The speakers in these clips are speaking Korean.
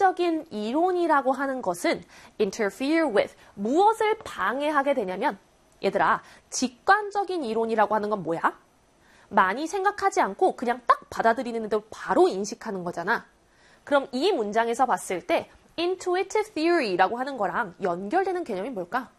직관적인 이론이라고 하는 것은 interfere with, 무엇을 방해하게 되냐면 얘들아, 직관적인 이론이라고 하는 건 뭐야? 많이 생각하지 않고 그냥 딱 받아들이는 대로 바로 인식하는 거잖아. 그럼 이 문장에서 봤을 때 intuitive theory라고 하는 거랑 연결되는 개념이 뭘까?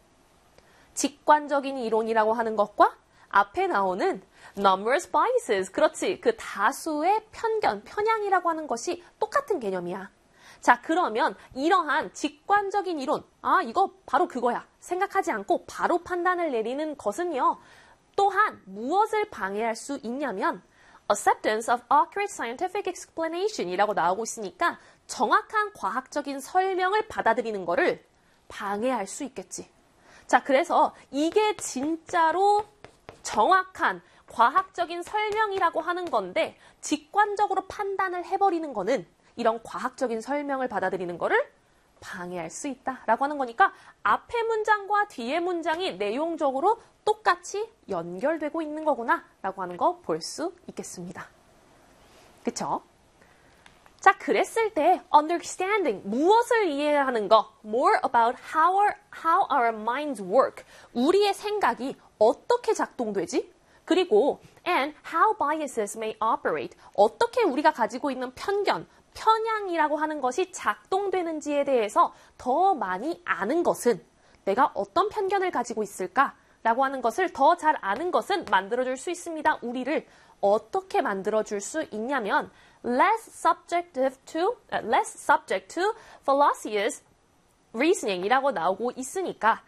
직관적인 이론이라고 하는 것과 앞에 나오는 numerous biases, 그렇지, 그 다수의 편견, 편향이라고 하는 것이 똑같은 개념이야. 자, 그러면 이러한 직관적인 이론, 이거 바로 그거야. 생각하지 않고 바로 판단을 내리는 것은요, 또한 무엇을 방해할 수 있냐면 acceptance of accurate scientific explanation 이라고 나오고 있으니까 정확한 과학적인 설명을 받아들이는 거를 방해할 수 있겠지. 자, 그래서 이게 진짜로 정확한 과학적인 설명이라고 하는 건데 직관적으로 판단을 해버리는 거는 이런 과학적인 설명을 받아들이는 거를 방해할 수 있다라고 하는 거니까 앞의 문장과 뒤의 문장이 내용적으로 똑같이 연결되고 있는 거구나 라고 하는 거 볼 수 있겠습니다. 그쵸? 자, 그랬을 때 understanding, 무엇을 이해하는 거, more about how our minds work, 우리의 생각이 어떻게 작동되지? 그리고 and how biases may operate, 어떻게 우리가 가지고 있는 편견, 편향이라고 하는 것이 작동되는지에 대해서 더 많이 아는 것은 내가 어떤 편견을 가지고 있을까라고 하는 것을 더 잘 아는 것은 만들어줄 수 있습니다. 우리를 어떻게 만들어줄 수 있냐면 less subject to fallacious reasoning이라고 나오고 있으니까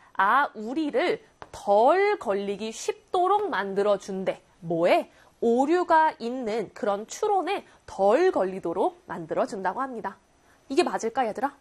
우리를 덜 걸리기 쉽도록 만들어준대. 뭐에? 오류가 있는 그런 추론에 덜 걸리도록 만들어준다고 합니다. 이게 맞을까, 얘들아?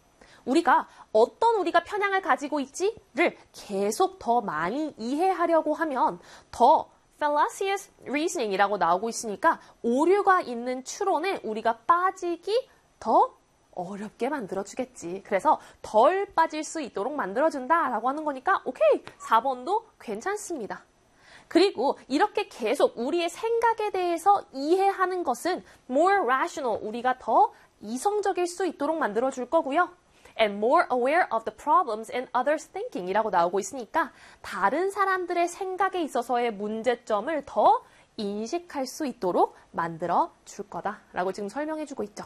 우리가 우리가 편향을 가지고 있지를 계속 더 많이 이해하려고 하면 더 fallacious reasoning이라고 나오고 있으니까 오류가 있는 추론에 우리가 빠지기 더 어렵게 만들어주겠지. 그래서 덜 빠질 수 있도록 만들어준다라고 하는 거니까 오케이, 4번도 괜찮습니다. 그리고 이렇게 계속 우리의 생각에 대해서 이해하는 것은 more rational, 우리가 더 이성적일 수 있도록 만들어줄 거고요. and more aware of the problems in others' thinking 이라고 나오고 있으니까 다른 사람들의 생각에 있어서의 문제점을 더 인식할 수 있도록 만들어줄 거다라고 지금 설명해주고 있죠.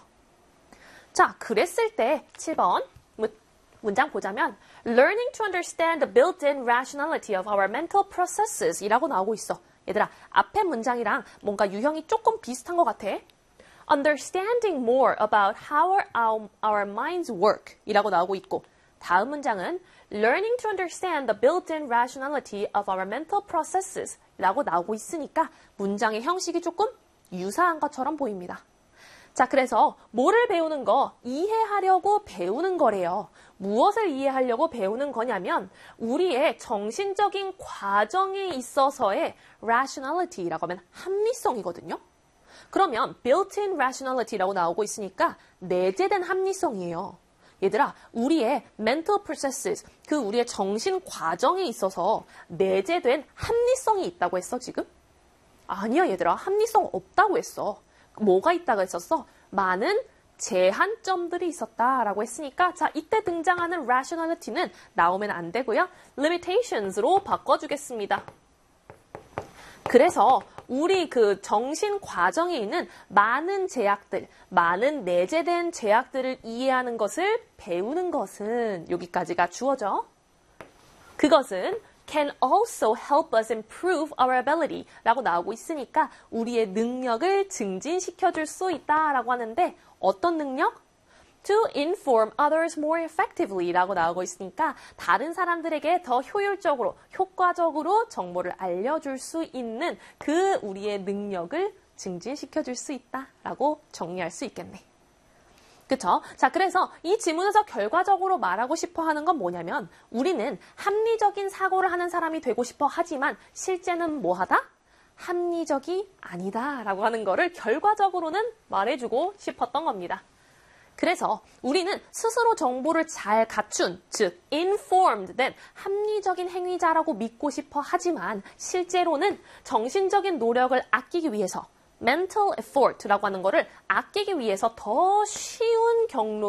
자, 그랬을 때 7번 문장 보자면 learning to understand the built-in rationality of our mental processes 이라고 나오고 있어. 얘들아, 앞에 문장이랑 뭔가 유형이 조금 비슷한 것 같아. understanding more about how our minds work 이라고 나오고 있고 다음 문장은 learning to understand the built-in rationality of our mental processes 라고 나오고 있으니까 문장의 형식이 조금 유사한 것처럼 보입니다. 자, 그래서 뭐를 배우는 거? 이해하려고 배우는 거래요. 무엇을 이해하려고 배우는 거냐면 우리의 정신적인 과정에 있어서의 rationality라고 하면 합리성이거든요. 그러면 built-in rationality라고 나오고 있으니까 내재된 합리성이에요. 얘들아, 우리의 mental processes, 그 우리의 정신 과정에 있어서 내재된 합리성이 있다고 했어, 지금? 아니야, 얘들아. 합리성 없다고 했어. 뭐가 있다고 했었어? 많은 제한점들이 있었다라고 했으니까 자, 이때 등장하는 rationality는 나오면 안 되고요. limitations로 바꿔주겠습니다. 그래서 우리 그 정신 과정에 있는 많은 제약들, 많은 내재된 제약들을 이해하는 것을 배우는 것은 여기까지가 주어져. 그것은 can also help us improve our ability 라고 나오고 있으니까 우리의 능력을 증진시켜줄 수 있다라고 하는데 어떤 능력? to inform others more effectively 라고 나오고 있으니까 다른 사람들에게 더 효율적으로, 효과적으로 정보를 알려줄 수 있는 그 우리의 능력을 증진시켜줄 수 있다라고 정리할 수 있겠네. 그쵸? 자, 그래서 이 지문에서 결과적으로 말하고 싶어 하는 건 뭐냐면 우리는 합리적인 사고를 하는 사람이 되고 싶어 하지만 실제는 뭐하다? 합리적이 아니다 라고 하는 거를 결과적으로는 말해주고 싶었던 겁니다. 그래서 우리는 스스로 정보를 잘 갖춘, 즉 informed 된 합리적인 행위자라고 믿고 싶어 하지만 실제로는 정신적인 노력을 아끼기 위해서 mental effort라고 하는 거를 아끼기 위해서 더 쉬운 경로